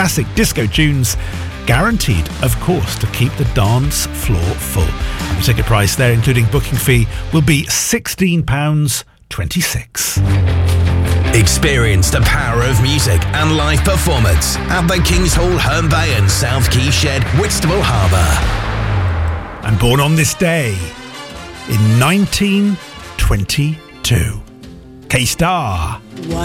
classic disco tunes, guaranteed, of course, to keep the dance floor full. And the ticket price there, including booking fee, will be £16.26. Experience the power of music and live performance at the Kings Hall, Herne Bay and South Quay Shed, Whitstable Harbour. And born on this day in 1922, K-Star.